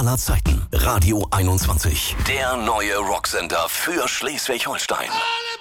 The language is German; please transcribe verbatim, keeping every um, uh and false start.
aller Zeiten. Radio einundzwanzig. Der neue Rocksender für Schleswig-Holstein.